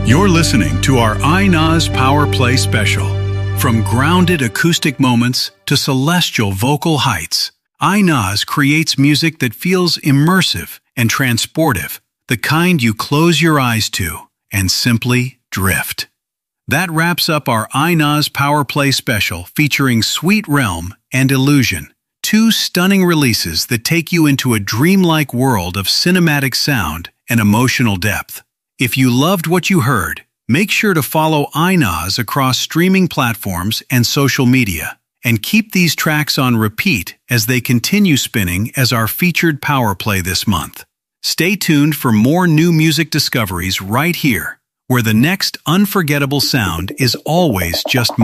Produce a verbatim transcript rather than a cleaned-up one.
You're listening to our iNoz Power Play special. From grounded acoustic moments to celestial vocal heights, iNoz creates music that feels immersive and transportive, the kind you close your eyes to and simply drift. That wraps up our iNoz Power Play special featuring Sweet Realm and Illusion, two stunning releases that take you into a dreamlike world of cinematic sound and emotional depth. If you loved what you heard, make sure to follow iNoz across streaming platforms and social media, and keep these tracks on repeat as they continue spinning as our featured Power Play this month. Stay tuned for more new music discoveries right here, where the next unforgettable sound is always just